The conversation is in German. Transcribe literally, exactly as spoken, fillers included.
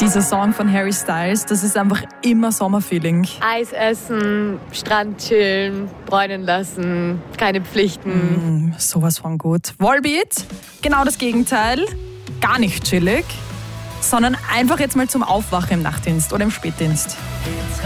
Dieser Song von Harry Styles, das ist einfach immer Sommerfeeling. Eis essen, Strand chillen, bräunen lassen, keine Pflichten. Mm, sowas von gut. Volbeat, genau das Gegenteil. Gar nicht chillig, sondern einfach jetzt mal zum Aufwachen im Nachtdienst oder im Spätdienst.